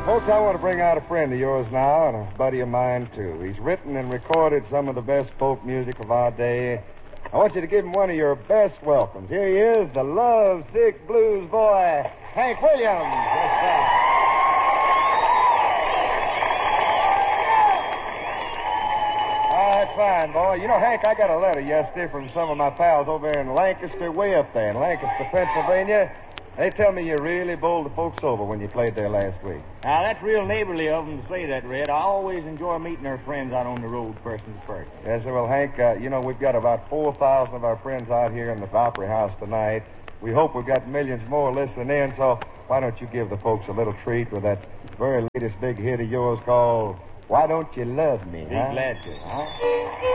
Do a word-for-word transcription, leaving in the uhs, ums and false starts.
Folks, I want to bring out a friend of yours now and a buddy of mine, too. He's written and recorded some of the best folk music of our day. I want you to give him one of your best welcomes. Here he is, the love-sick blues boy, Hank Williams. Yes, sir. All right, fine, boy. You know, Hank, I got a letter yesterday from some of my pals over in Lancaster, way up there in Lancaster, Pennsylvania. They tell me you really bowled the folks over when you played there last week. Now, that's real neighborly of them to say that, Red. I always enjoy meeting our friends out on the road person to person. Yes, sir. Well, Hank, uh, you know, we've got about four thousand of our friends out here in the Opry House tonight. We hope we've got millions more listening in, so why don't you give the folks a little treat with that very latest big hit of yours called Why Don't You Love Me? Be huh? glad to. Huh?